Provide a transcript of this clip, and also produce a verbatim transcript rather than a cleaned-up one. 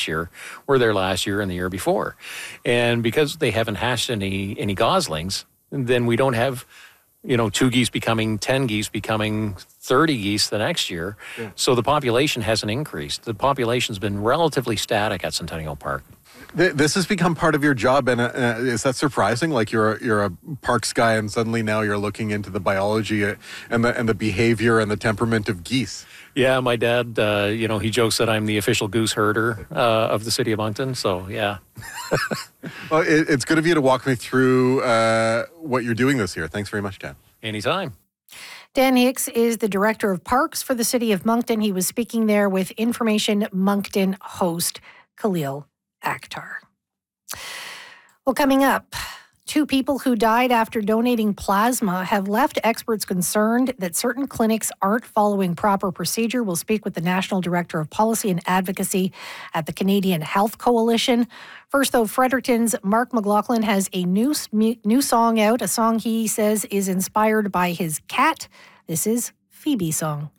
this year were there last year and the year before. And because they haven't hatched any any goslings, then we don't have, you know, two geese becoming ten geese becoming thirty geese the next year. Yeah. So the population hasn't increased. The population's been relatively static at Centennial Park. This has become part of your job, and uh, is that surprising? Like you're a, you're a parks guy, and suddenly now you're looking into the biology and the and the behavior and the temperament of geese. Yeah, my dad, uh, you know, he jokes that I'm the official goose herder uh, of the city of Moncton. So yeah. Well, it, it's good of you to walk me through uh, what you're doing this year. Thanks very much, Dan. Anytime. Dan Hicks is the Director of Parks for the City of Moncton. He was speaking there with Information Moncton host Khalil Akhtar. Well, coming up, two people who died after donating plasma have left experts concerned that certain clinics aren't following proper procedure. We'll speak with the National Director of Policy and Advocacy at the Canadian Health Coalition. First, though, Fredericton's Mark McLaughlin has a new, new song out, a song he says is inspired by his cat. This is Phoebe's song.